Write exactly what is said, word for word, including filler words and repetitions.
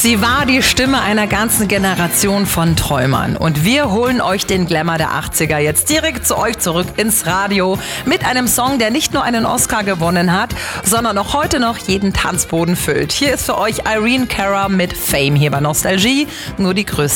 Sie war die Stimme einer ganzen Generation von Träumern. Und wir holen euch den Glamour der achtziger jetzt direkt zu euch zurück ins Radio mit einem Song, der nicht nur einen Oscar gewonnen hat, sondern auch heute noch jeden Tanzboden füllt. Hier ist für euch Irene Cara mit Fame hier bei Nostalgie. Nur die größten